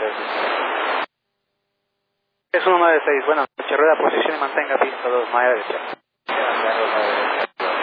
Es 196, buenas noches, rueda posición y mantenga pista 2, malla derecha.